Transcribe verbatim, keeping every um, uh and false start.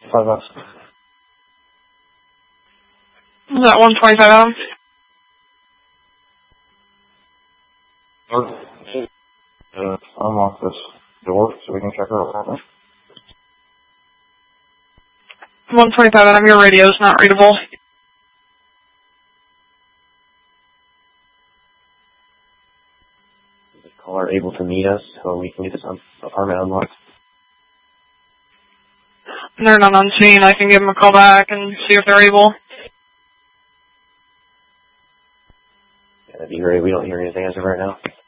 Five us. Is that one twenty-five Adam? Uh, unlock this door so we can check her out. one twenty-five Adam, your radio's not readable. Is the caller able to meet us so we can get this un apartment unlocked? They're not on scene. I can give them a call back and see if they're able. Yeah, that'd be great. We don't hear anything as of right now.